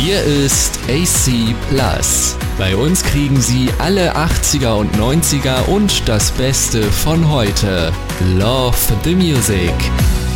Hier ist AC Plus. Bei uns kriegen Sie alle 80er und 90er und das Beste von heute. Love the Music.